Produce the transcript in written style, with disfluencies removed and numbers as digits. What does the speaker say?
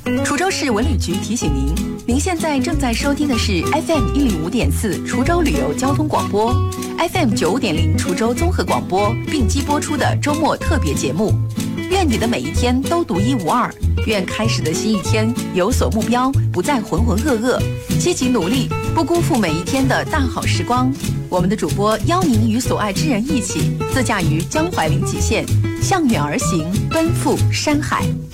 滁州市文旅局提醒您，您现在正在收听的是 FM 105.4滁州旅游交通广播， FM 95.0滁州综合广播并机播出的周末特别节目。愿你的每一天都独一无二，愿开始的新一天有所目标，不再浑浑噩噩，积极努力，不辜负每一天的大好时光。我们的主播邀您与所爱之人一起，自驾于江淮临济县，向远而行，奔赴山海。